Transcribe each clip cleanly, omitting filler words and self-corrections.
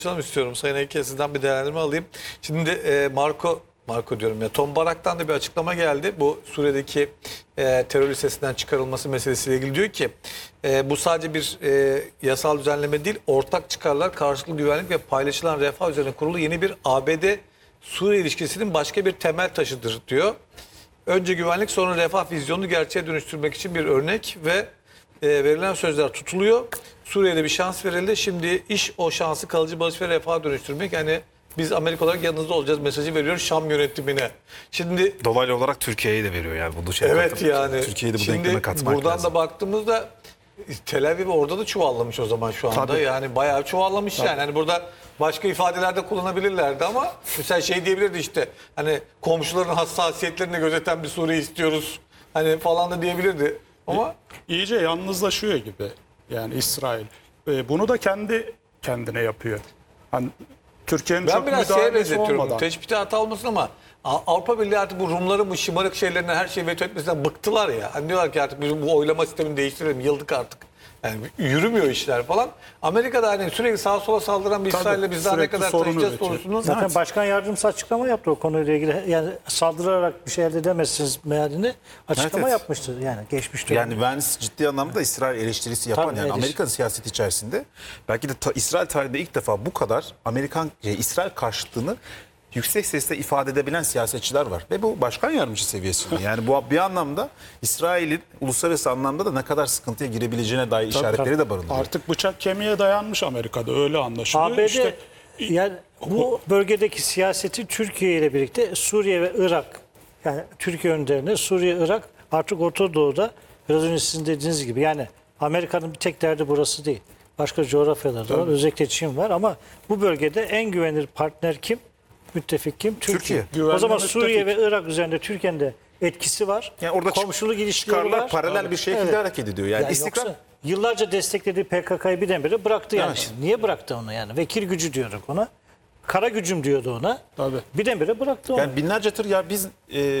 istiyorum. Sayın Eke, sizden bir değerlendirme alayım. Şimdi Marco diyorum ya, Tom Barak'tan da bir açıklama geldi. Bu Suriye'deki terör listesinden çıkarılması meselesiyle ilgili diyor ki bu sadece bir yasal düzenleme değil, ortak çıkarlar, karşılıklı güvenlik ve paylaşılan refah üzerine kurulu yeni bir ABD-Suriye ilişkisinin başka bir temel taşıdır diyor. Önce güvenlik, sonra refah vizyonunu gerçeğe dönüştürmek için bir örnek ve verilen sözler tutuluyor. Suriye'de bir şans verildi. Şimdi iş o şansı kalıcı barış ve refaha dönüştürmek. Yani biz Amerika olarak yanınızda olacağız mesajı veriyor Şam yönetimine. Şimdi dolaylı olarak Türkiye'ye de veriyor yani bunu evet yani Türkiye'yi de bu şimdi denkleme katmak buradan lazım. da baktığımızda Tel Aviv orada da çuvallamış o zaman şu anda. Tabii. Yani bayağı çuvallamış yani. Hani burada başka ifadelerde kullanabilirlerdi ama mesela şey diyebilirdi işte. Hani komşuların hassasiyetlerini gözeten bir Suriye istiyoruz. Hani falan da diyebilirdi. Ama iyice yalnızlaşıyor gibi. Yani İsrail. Bunu da kendi kendine yapıyor. Hani Türkiye'nin ben çok biraz şeye müdahalesi benzetiyorum. olmadan. Teşbihte hata olmasın ama Avrupa Birliği artık bu Rumların bu şımarık şeylerine her şeyi veto etmesinden bıktılar ya. Hani diyorlar ki artık biz bu oylama sistemini değiştirelim. Yıldık artık. Yani yürümüyor işler falan. Amerika'da hani sürekli sağa sola saldıran bir Tabii, İsrail'le biz daha ne sürekli kadar sorun taşıyacağız üretiyor. sorusunu. Zaten başkan yardımcısı açıklama yaptı o konuyla ilgili. Yani saldırarak bir şey elde edemezsiniz mealini açıklama Evet. yapmıştı yani geçmiş dönemde. Yani Vance ciddi anlamda İsrail eleştirisi yapan Tabii, yani Amerikan siyaseti içerisinde belki de İsrail tarihinde ilk defa bu kadar İsrail karşıtlığını yüksek sesle ifade edebilen siyasetçiler var. Ve bu başkan yardımcısı seviyesinde. Yani bu bir anlamda İsrail'in uluslararası anlamda da ne kadar sıkıntıya girebileceğine dair işaretleri de barındırıyor. Artık bıçak kemiğe dayanmış Amerika'da öyle anlaşılıyor. ABD İşte yani bu bölgedeki siyaseti Türkiye ile birlikte Suriye ve Irak, yani Türkiye önderine Suriye, Irak artık Orta Doğu'da biraz önce sizin dediğiniz gibi, yani Amerika'nın bir tek derdi burası değil. Başka coğrafyalarda var. Özellikle Çin var ama bu bölgede en güvenilir partner kim? Müttefik kim? Türkiye. Güvenli O zaman müttefik. Suriye ve Irak üzerinde Türkiye'nin de etkisi var. Yani orada komşuluk ilişkileri çıkarlar var. paralel bir şekilde Evet. hareket ediyor. Yani Yani istikrar yoksa yıllarca desteklediği PKK'yı birdenbire bıraktı yani. Evet. Niye bıraktı onu yani? Vekil gücü diyorduk ona. Kara gücüm diyordu ona. Tabii. Birdenbire bıraktı onu. yani binlerce tır ya biz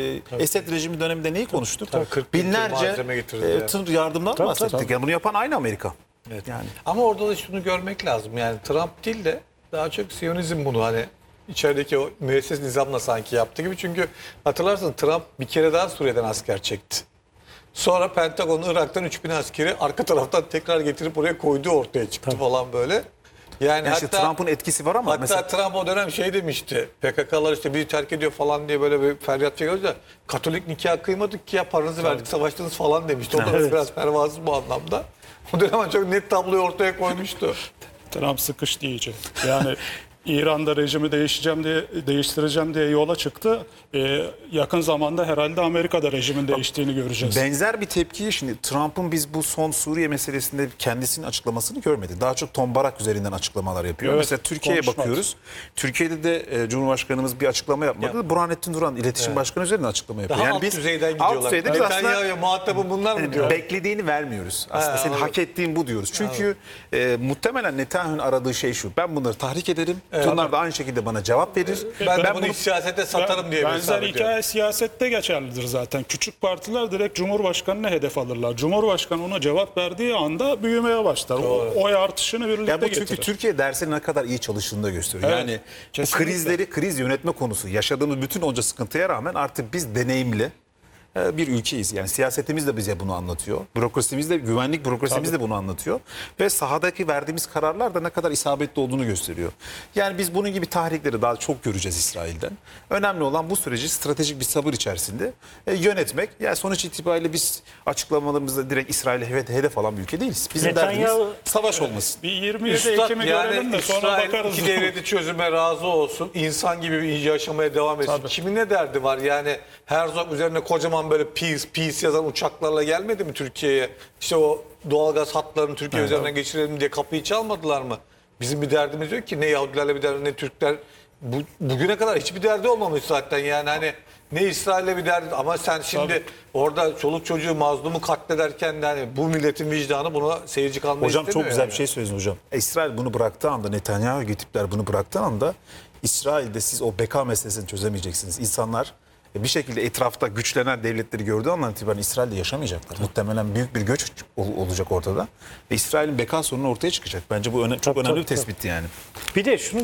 Esed rejimi döneminde neyi konuştuk? Tabii, 40 bin tır binlerce malzeme getirdi. tır yardımdan Tabii, bahsettik. tabii. Yani bunu yapan aynı Amerika. Evet. Yani Ama orada da şunu görmek lazım. Yani Trump değil de daha çok Siyonizm bunu hani içerideki o müesses nizamla sanki yaptı gibi. Çünkü hatırlarsın Trump bir kere daha Suriye'den asker çekti. Sonra Pentagon Irak'tan 3000 askeri arka taraftan tekrar getirip oraya koyduğu ortaya çıktı falan böyle. Yani işte hatta Trump'ın etkisi var ama hatta mesela Trump o dönem şey demişti. PKK'lar işte bizi terk ediyor falan diye böyle bir feryat çekiyoruz da Katolik nikah kıymadık ki ya paranızı verdik savaştınız falan demişti. O da Evet. biraz pervasız bu anlamda. O dönem çok net tabloyu ortaya koymuştu. Trump sıkıştı iyice. Yani İran'da rejimi değiştireceğim diye yola çıktı. Yakın zamanda herhalde Amerika'da rejimin değiştiğini göreceğiz. benzer bir tepkiyi şimdi Trump'ın biz bu son Suriye meselesinde kendisinin açıklamasını görmedik. Daha çok Tom Barak üzerinden açıklamalar yapıyor. Evet, Mesela Türkiye'ye konuşmaz. bakıyoruz. Türkiye'de de Cumhurbaşkanımız bir açıklama yapmadı. Burhanettin Duran iletişim başkanı üzerinden açıklama yapıyor. Daha alt düzeyden gidiyorlar. Alt düzeyde biz aslında Netanyahu'ya muhatabı bunlar mı diyor? beklediğini vermiyoruz. Aslında senin anladım. hak ettiğin bu diyoruz. Çünkü muhtemelen Netanyahu'nun aradığı şey şu. Ben bunları tahrik ederim. Bunlar da aynı şekilde bana cevap verir. Ben bunu siyasete satarım diye Benzer hesap ediyor. hikaye siyasette geçerlidir zaten. Küçük partiler direkt Cumhurbaşkanı'na hedef alırlar. Cumhurbaşkanı ona cevap verdiği anda büyümeye başlar. Oy artışını birlikte Ya bu çünkü getirir. Türkiye dersinin ne kadar iyi çalıştığını da gösteriyor. Evet, Yani bu kesinlikle. kriz yönetme konusu yaşadığımız bütün onca sıkıntıya rağmen artık biz deneyimli bir ülkeyiz. Yani siyasetimiz de bize bunu anlatıyor. Bürokrasimiz de, güvenlik bürokrasimiz de bunu anlatıyor. Ve sahadaki verdiğimiz kararlar da ne kadar isabetli olduğunu gösteriyor. Yani biz bunun gibi tahrikleri daha çok göreceğiz İsrail'den. Önemli olan bu süreci stratejik bir sabır içerisinde yönetmek. Yani sonuç itibariyle biz açıklamalarımızda direkt İsrail'e hedef alan bir ülke değiliz. Bizim derdimiz Netanyahu- savaş olmasın. Bir 27 Üstad Ekim'i yani görelim de sonra İsrail bakarız. iki devleti çözüme razı olsun. İnsan gibi bir yaşamaya devam etsin. Tabii. Kimin ne derdi var? Yani Herzog üzerine kocaman böyle peace yazan uçaklarla gelmedi mi Türkiye'ye? İşte o doğalgaz hatlarını Türkiye üzerinden geçirelim diye kapıyı çalmadılar mı? Bizim bir derdimiz yok ki. Ne Yahudilerle bir derdi ne Türkler. Bugüne kadar hiçbir derdi olmamış zaten yani hani ne İsrail'le bir derdi ama sen şimdi Tabii. orada çoluk çocuğu mazlumu katlederken de hani bu milletin vicdanı buna seyirci kalmayı Hocam istemiyor. çok güzel yani. bir şey söylediniz hocam. İsrail bunu bıraktığı anda, Netanyahu gibi tipler bunu bıraktığı anda İsrail'de siz o beka meselesini çözemeyeceksiniz. İnsanlar bir şekilde etrafta güçlenen devletleri gördüğü andan itibaren İsrail'de yaşamayacaklar. Muhtemelen büyük bir göç olacak ortada. Ve İsrail'in beka sorunu ortaya çıkacak. Bence bu çok önemli bir tespitti yani. Bir de şunu